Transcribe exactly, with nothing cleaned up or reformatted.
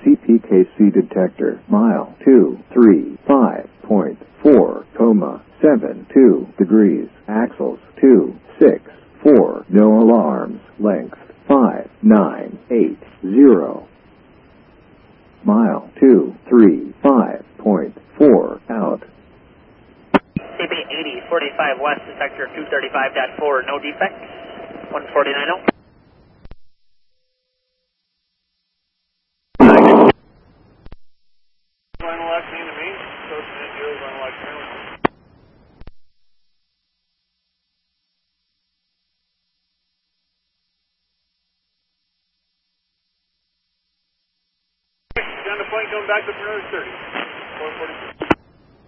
C P K C detector. Mile two three five point four, comma, seven two degrees. Axles two six four. No alarms. Length five nine eight zero. Mile two three five point four out. C B eighty forty-five west, sector two thirty-five point four, no defect. one forty-nine oh. Line left into me, so it's an zero, line left turn. Down to point, going back to another thirty. four forty-two.